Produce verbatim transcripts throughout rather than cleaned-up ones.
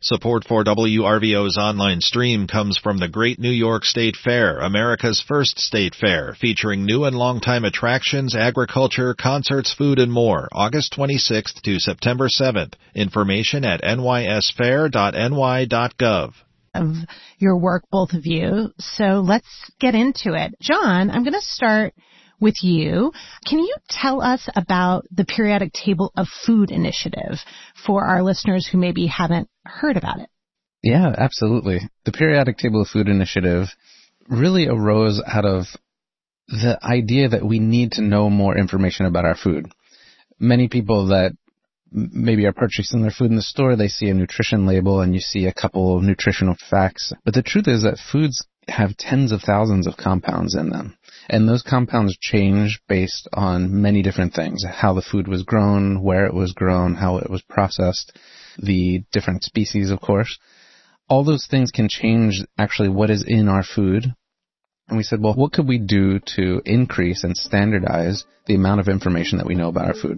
Support for W R V O's online stream comes from the Great New York State Fair, America's first state fair, featuring new and longtime attractions, agriculture, concerts, food, and more, August twenty-sixth to September seventh. Information at n y s fair dot n y dot gov. Of your work, both of you. So let's get into it. John, I'm going to start with you. Can you tell us about the Periodic Table of Food initiative for our listeners who maybe haven't heard about it? Yeah, absolutely. The Periodic Table of Food initiative really arose out of the idea that we need to know more information about our food. Many people that maybe are purchasing their food in the store, they see a nutrition label and you see a couple of nutritional facts. But the truth is that foods have tens of thousands of compounds in them. And those compounds change based on many different things. How the food was grown, where it was grown, how it was processed, the different species, of course. All those things can change actually what is in our food. And we said, well, what could we do to increase and standardize the amount of information that we know about our food?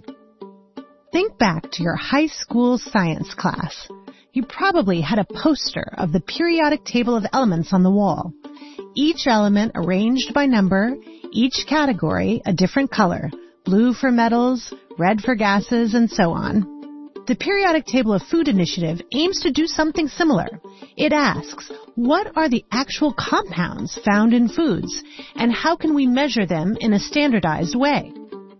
Think back to your high school science class. You probably had a poster of the periodic table of elements on the wall. Each element arranged by number, each category a different color, blue for metals, red for gases, and so on. The Periodic Table of Food initiative aims to do something similar. It asks, what are the actual compounds found in foods, and how can we measure them in a standardized way?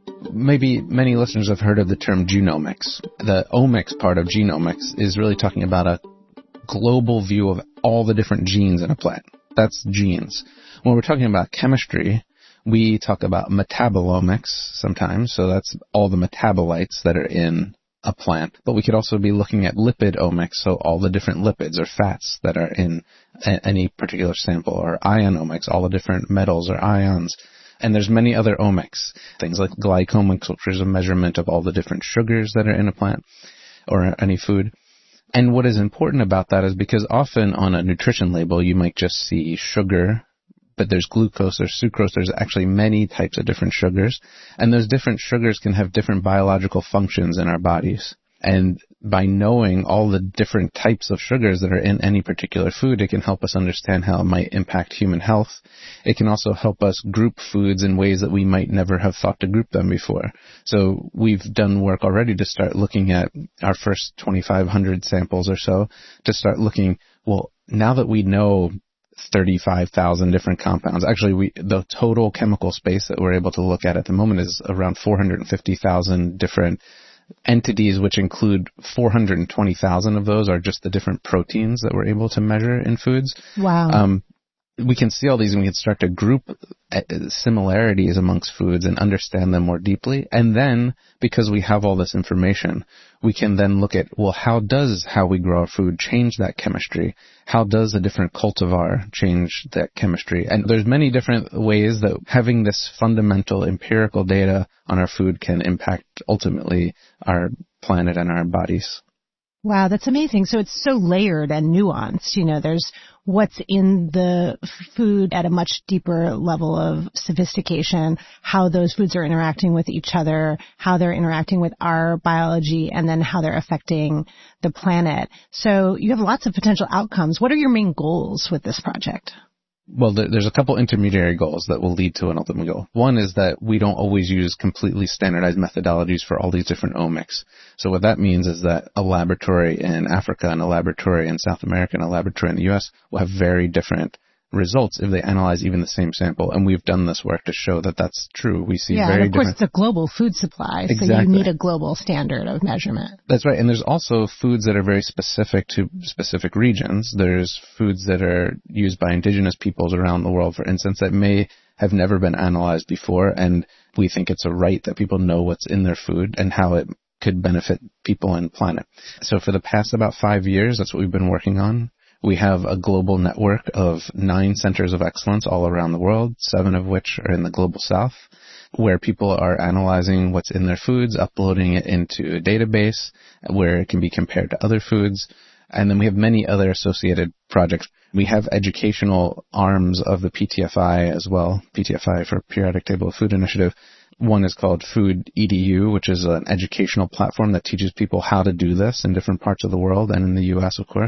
Maybe many listeners have heard of the term genomics. The omics part of genomics is really talking about a global view of all the different genes in a plant. That's genes. When we're talking about chemistry, we talk about metabolomics sometimes, so that's all the metabolites that are in a plant. But we could also be looking at lipidomics, so all the different lipids or fats that are in a- any particular sample, or ionomics, all the different metals or ions. And there's many other omics, things like glycomics, which is a measurement of all the different sugars that are in a plant or any food. And what is important about that is because often on a nutrition label, you might just see sugar, but there's glucose, there's sucrose, there's actually many types of different sugars. And those different sugars can have different biological functions in our bodies. And by knowing all the different types of sugars that are in any particular food, it can help us understand how it might impact human health. It can also help us group foods in ways that we might never have thought to group them before. So we've done work already to start looking at our first twenty-five hundred samples or so, to start looking, well, now that we know thirty-five thousand different compounds. Actually, we, the total chemical space that we're able to look at at the moment is around four hundred fifty thousand different entities, which include four hundred twenty thousand of those are just the different proteins that we're able to measure in foods. Wow. Um, we can see all these and we can start to group similarities amongst foods and understand them more deeply. And then, because we have all this information, we can then look at, well, how does how we grow our food change that chemistry? How does a different cultivar change that chemistry? And there's many different ways that having this fundamental empirical data on our food can impact ultimately our planet and our bodies. Wow, that's amazing. So it's so layered and nuanced. You know, there's what's in the food at a much deeper level of sophistication, how those foods are interacting with each other, how they're interacting with our biology, and then how they're affecting the planet. So you have lots of potential outcomes. What are your main goals with this project? Well, there's a couple intermediary goals that will lead to an ultimate goal. One is that we don't always use completely standardized methodologies for all these different omics. So what that means is that a laboratory in Africa and a laboratory in South America and a laboratory in the U S will have very different results if they analyze even the same sample. And we've done this work to show that that's true. We see yeah, very and of course different... it's a global food supply, exactly. So you need a global standard of measurement. That's right. And there's also foods that are very specific to specific regions. There's foods that are used by indigenous peoples around the world, for instance, that may have never been analyzed before. And we think it's a right that people know what's in their food and how it could benefit people and planet. So for the past about five years, that's what we've been working on. We have a global network of nine centers of excellence all around the world, seven of which are in the global south, where people are analyzing what's in their foods, uploading it into a database where it can be compared to other foods. And then we have many other associated projects. We have educational arms of the P T F I as well, P T F I for Periodic Table of Food Initiative. One is called Food E D U, which is an educational platform that teaches people how to do this in different parts of the world and in the U S, of course.